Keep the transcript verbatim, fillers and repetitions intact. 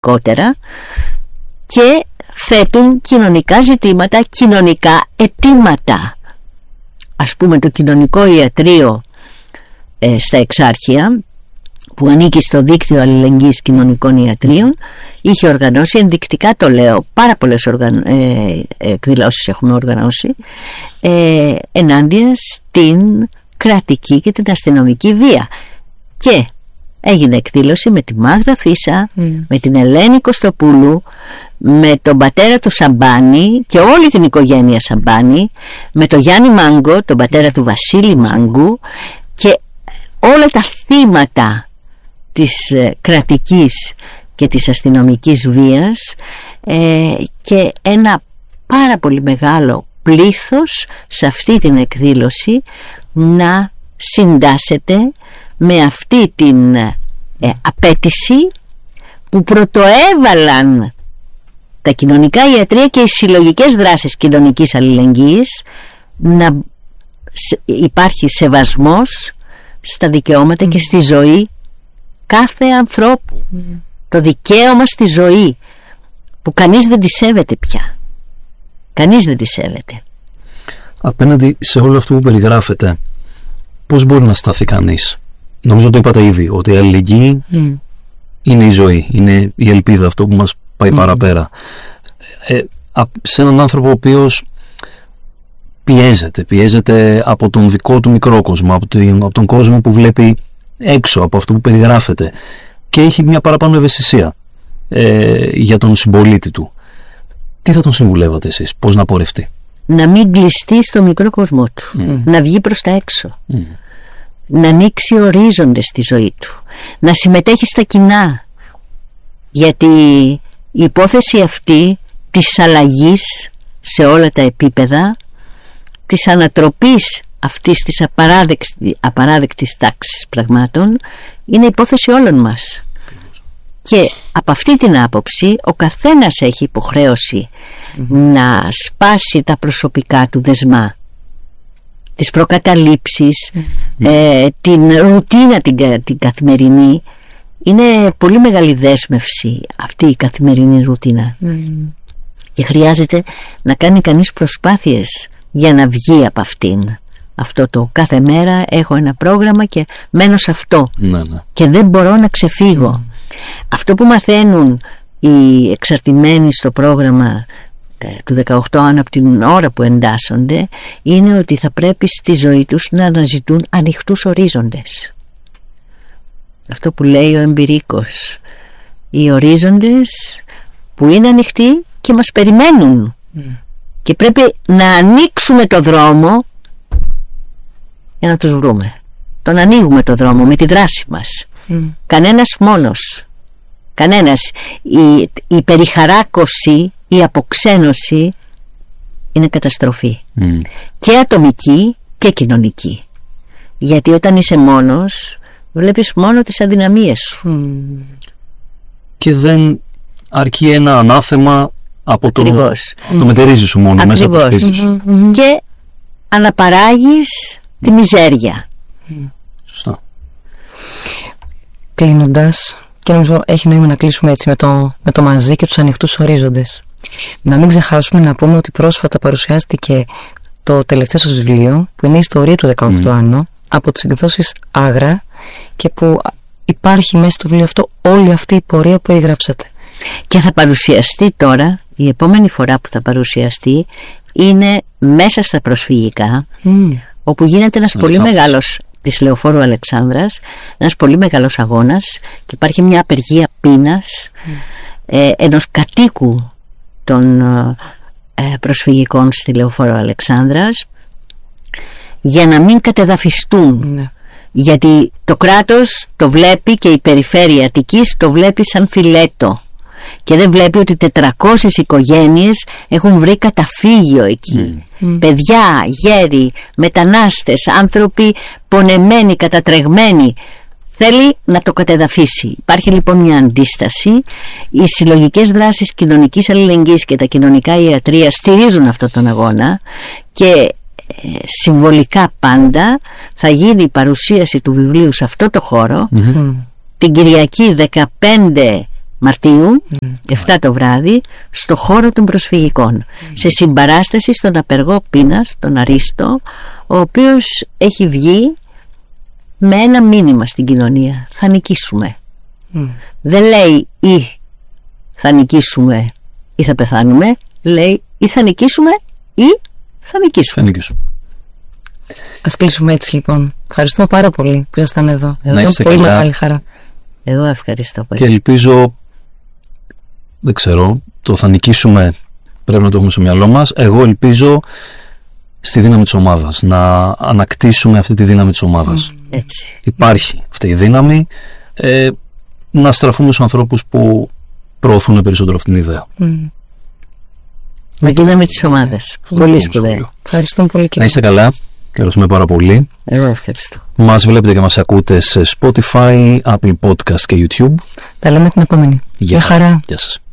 γενικότερα και θέτουν κοινωνικά ζητήματα, κοινωνικά αιτήματα. Ας πούμε το κοινωνικό ιατρείο ε, στα Εξάρχεια, που ανήκει στο δίκτυο αλληλεγγύης κοινωνικών ιατρίων, είχε οργανώσει, ενδεικτικά το λέω, πάρα πολλές οργαν... ε, εκδηλώσεις έχουμε οργανώσει ε, ενάντια στην κρατική και την αστυνομική βία. Και έγινε εκδήλωση με τη Μάγδα Φίσα, mm. με την Ελένη Κωστοπούλου, με τον πατέρα του Σαμπάνη και όλη την οικογένεια Σαμπάνη, με τον Γιάννη Μάγκο, τον πατέρα του Βασίλη Μάγκου, και όλα τα θύματα της ε, κρατικής και της αστυνομικής βίας, ε, και ένα πάρα πολύ μεγάλο πλήθος σε αυτή την εκδήλωση να συντάσσεται με αυτή την ε, απέτηση που πρωτοέβαλαν τα κοινωνικά ιατρεία και οι συλλογικές δράσεις κοινωνικής αλληλεγγύης, να υπάρχει σεβασμός στα δικαιώματα mm. και στη ζωή κάθε ανθρώπου. Mm. Το δικαίωμα στη ζωή που κανείς δεν τη σέβεται πια. Κανείς δεν τη σέβεται. Απέναντι σε όλο αυτό που περιγράφεται, πώς μπορεί να σταθεί κανείς? Νομίζω το είπατε ήδη, ότι η αλληλεγγύη mm. είναι η ζωή, είναι η ελπίδα, αυτό που μας πάει mm. παραπέρα. Ε, σε έναν άνθρωπο ο οποίος πιέζεται, πιέζεται από τον δικό του μικρό κόσμο, από τον, από τον κόσμο που βλέπει έξω από αυτό που περιγράφεται, και έχει μια παραπάνω ευαισθησία ε, για τον συμπολίτη του. Τι θα τον συμβουλεύατε εσείς, πώς να πορευτεί? Να μην κλειστεί στο μικρό κόσμο του, mm. να βγει προς τα έξω, mm. να ανοίξει ορίζοντες στη ζωή του, να συμμετέχει στα κοινά, γιατί η υπόθεση αυτή της αλλαγής σε όλα τα επίπεδα, της ανατροπής αυτής της απαράδεκτης, απαράδεκτης τάξης πραγμάτων, είναι υπόθεση όλων μας. Και από αυτή την άποψη ο καθένας έχει υποχρέωση mm-hmm. να σπάσει τα προσωπικά του δεσμά, τις προκαταλήψεις, mm-hmm. ε, την ρουτίνα την, την καθημερινή. Είναι πολύ μεγάλη δέσμευση αυτή η καθημερινή ρουτίνα mm-hmm. και χρειάζεται να κάνει κανείς προσπάθειες για να βγει από αυτήν. Αυτό το κάθε μέρα έχω ένα πρόγραμμα και μένω σε αυτό ναι, ναι. και δεν μπορώ να ξεφύγω. Mm. Αυτό που μαθαίνουν οι εξαρτημένοι στο πρόγραμμα ε, του δεκαοκτώ άνω από την ώρα που εντάσσονται, είναι ότι θα πρέπει στη ζωή τους να αναζητούν ανοιχτούς ορίζοντες. Αυτό που λέει ο εμπειρίκος, οι ορίζοντες που είναι ανοιχτοί και μας περιμένουν mm. και πρέπει να ανοίξουμε το δρόμο για να τους βρούμε. Τον ανοίγουμε το δρόμο με τη δράση μας. Mm. Κανένας μόνος, κανένας. Η, η περιχαράκωση, η αποξένωση είναι καταστροφή. Mm. Και ατομική και κοινωνική. Γιατί όταν είσαι μόνος, βλέπεις μόνο τις αδυναμίες σου. Mm. Και δεν αρκεί ένα ανάθεμα από το, το μετερίζει σου μόνο. Ακριβώς. Μέσα από το σπίτι σου. Mm-hmm. Και αναπαράγεις τη μιζέρια. Σωστά. Κλείνοντας, και νομίζω έχει νόημα να κλείσουμε έτσι με το, με το μαζί και τους ανοιχτούς ορίζοντες. Να μην ξεχάσουμε να πούμε ότι πρόσφατα παρουσιάστηκε το τελευταίο σας βιβλίο, που είναι η ιστορία του δεκαοκτώ mm. άνω, από τις εκδόσεις Άγρα, και που υπάρχει μέσα στο βιβλίο αυτό όλη αυτή η πορεία που περιγράψατε. Και θα παρουσιαστεί τώρα, η επόμενη φορά που θα παρουσιαστεί είναι μέσα στα προσφυγικά, mm. όπου γίνεται ένας πολύ μεγάλος, της Λεωφόρου Αλεξάνδρας, ένας πολύ μεγάλος αγώνας και υπάρχει μια απεργία πείνας mm. ε, ενός κατοίκου των ε, προσφυγικών στη Λεωφόρο Αλεξάνδρας, για να μην κατεδαφιστούν mm. γιατί το κράτος το βλέπει και η περιφέρεια Αττικής το βλέπει σαν φιλέτο και δεν βλέπει ότι τετρακόσιες οικογένειες έχουν βρει καταφύγιο εκεί. Mm. Παιδιά, γέροι, μετανάστες, άνθρωποι πονεμένοι, κατατρεγμένοι. Θέλει να το κατεδαφίσει. Υπάρχει λοιπόν μια αντίσταση. Οι συλλογικές δράσεις κοινωνικής αλληλεγγύης και τα κοινωνικά ιατρεία στηρίζουν αυτόν τον αγώνα και ε, συμβολικά πάντα θα γίνει η παρουσίαση του βιβλίου σε αυτό το χώρο mm-hmm. την Κυριακή δεκαπέντε Μαρτίου, mm. εφτά το βράδυ, στο χώρο των προσφυγικών, mm. σε συμπαράσταση στον απεργό πείνας, τον Αρίστο, ο οποίος έχει βγει με ένα μήνυμα στην κοινωνία: θα νικήσουμε. Mm. Δεν λέει ή θα νικήσουμε ή θα πεθάνουμε, λέει ή θα νικήσουμε ή θα νικήσουμε. Θα νικήσουμε. Ας κλείσουμε έτσι λοιπόν. Ευχαριστούμε πάρα πολύ που ήσασταν εδώ. Να είστε πολύ καλά. μεγάλη χαρά. Εγώ ευχαριστώ πολύ. Και ελπίζω, δεν ξέρω, το θα νικήσουμε πρέπει να το έχουμε στο μυαλό μας. Εγώ ελπίζω στη δύναμη της ομάδας, να ανακτήσουμε αυτή τη δύναμη της ομάδας. Mm. Έτσι. Υπάρχει αυτή η δύναμη, ε, να στραφούμε στους ανθρώπους που προωθούν περισσότερο αυτήν την ιδέα. Mm. Με δύναμη της ομάδας. Πολύ σπουδαίο. Ευχαριστούμε πολύ. Να είστε καλά. Ευχαριστούμε πάρα πολύ. Εγώ ευχαριστώ. Μας βλέπετε και μας ακούτε σε Spotify, Apple Podcast και YouTube. Τα λέμε την επόμενη. Γεια χαρά. Γεια σας.